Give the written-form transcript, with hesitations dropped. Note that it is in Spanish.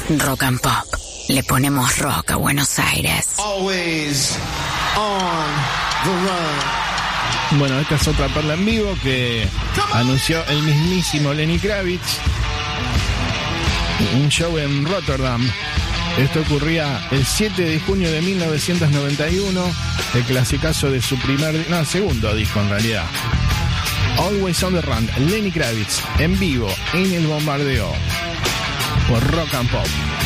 Rock and Pop. Le ponemos rock a Buenos Aires. Always on the run. Bueno, esta es otra perla en vivo que anunció el mismísimo Lenny Kravitz. Un show en Rotterdam. Esto ocurría el 7 de junio de 1991. El clasicazo de su segundo disco en realidad. Always on the Run. Lenny Kravitz en vivo en el Bombardeo por Rock and Pop.